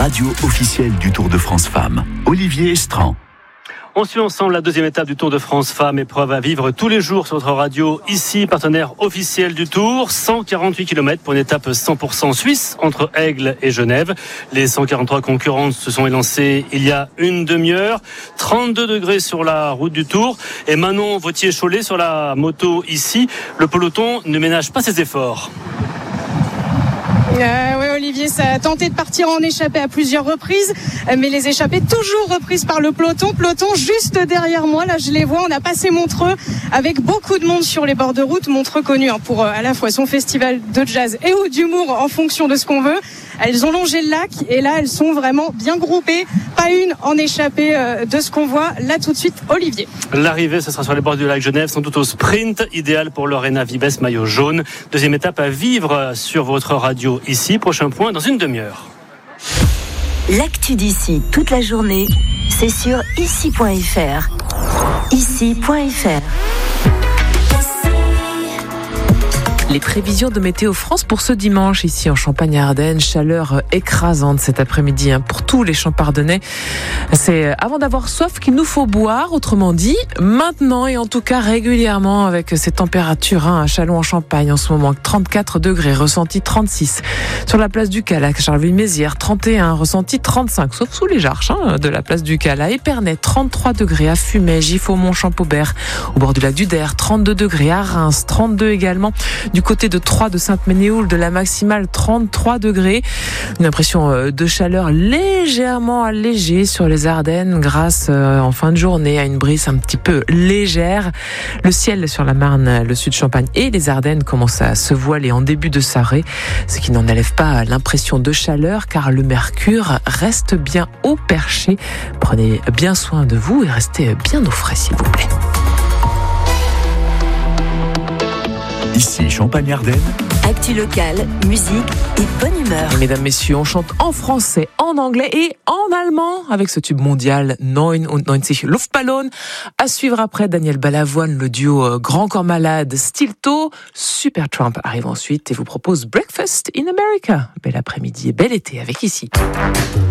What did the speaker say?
radio officielle du Tour de France Femmes. Olivier Estran. On suit ensemble la deuxième étape du Tour de France Femmes, épreuve à vivre tous les jours sur notre radio, ici, partenaire officiel du Tour. 148 km pour une étape 100% suisse entre Aigle et Genève. Les 143 concurrentes se sont élancées il y a une demi-heure. 32 degrés sur la route du Tour. Et Manon Vautier-Cholet sur la moto ici. Le peloton ne ménage pas ses efforts. Oui, Olivier, ça a tenté de partir en échappée à plusieurs reprises, mais les échappées toujours reprises par le peloton juste derrière moi. Là, je les vois, on a passé Montreux avec beaucoup de monde sur les bords de route. Montreux connu pour à la fois son festival de jazz et ou d'humour en fonction de ce qu'on veut. Elles ont longé le lac et là, elles sont vraiment bien groupées. Pas une en échappée de ce qu'on voit. Là, tout de suite, Olivier. L'arrivée, ce sera sur les bords du lac Genève, sans doute au sprint, idéal pour Lorena Vibes, maillot jaune. Deuxième étape à vivre sur votre radio ici. Prochain point dans une demi-heure. L'actu d'ici toute la journée, c'est sur ici.fr. Ici.fr. Les prévisions de Météo France pour ce dimanche ici en Champagne-Ardenne, chaleur écrasante cet après-midi pour tous les Champardonnais. C'est avant d'avoir soif qu'il nous faut boire, autrement dit, maintenant et en tout cas régulièrement avec ces températures à Châlons en Champagne en ce moment, 34 degrés, ressenti 36. Sur la place du Calac, Charleville-Mézières, 31, ressenti 35, sauf sous les arches de la place du Calac. Épernay, 33 degrés à Fumay, Giffaumont, Champaubert, au bord du lac du Der, 32 degrés à Reims, 32 également. Du côté de Troyes, de Sainte-Ménéhould, de la maximale 33 degrés. Une impression de chaleur légèrement allégée sur les Ardennes grâce en fin de journée à une brise un petit peu légère. Le ciel sur la Marne, le sud Champagne et les Ardennes commence à se voiler en début de soirée, ce qui n'en enlève pas l'impression de chaleur car le mercure reste bien au perché. Prenez bien soin de vous et restez bien au frais s'il vous plaît. Ici, Champagne-Ardenne. Actu locale, musique et bonne humeur. Mesdames, messieurs, on chante en français, en anglais et en allemand avec ce tube mondial 99 Luftballon. À suivre après Daniel Balavoine, le duo Grand Corps Malade, Stilto. Supertramp arrive ensuite et vous propose Breakfast in America. Bel après-midi et bel été avec ici.